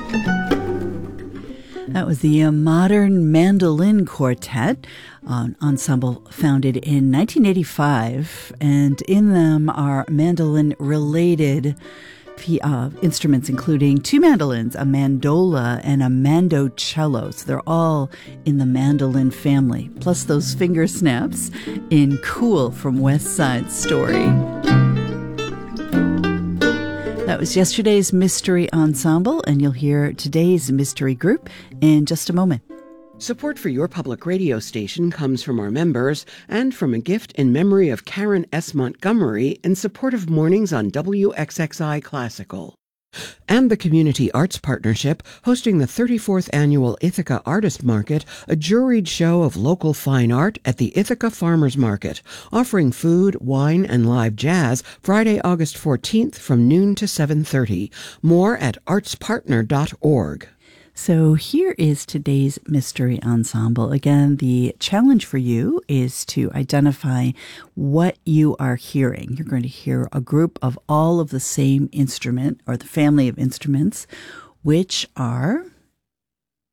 That was the Modern Mandolin Quartet, an ensemble founded in 1985, and in them are mandolin-related instruments, including two mandolins, a mandola, and a mandocello. So they're all in the mandolin family, plus those finger snaps in Cool from West Side Story. That was yesterday's Mystery Ensemble, and you'll hear today's mystery group in just a moment. Support for your public radio station comes from our members and from a gift in memory of Karen S. Montgomery in support of mornings on WXXI Classical. And the Community Arts Partnership, hosting the 34th Annual Ithaca Artist Market, a juried show of local fine art at the Ithaca Farmers Market, offering food, wine, and live jazz Friday, August 14th from noon to 7:30. More at artspartner.org. So here is today's Mystery Ensemble. Again, the challenge for you is to identify what you are hearing. You're going to hear a group of all of the same instrument or the family of instruments, which are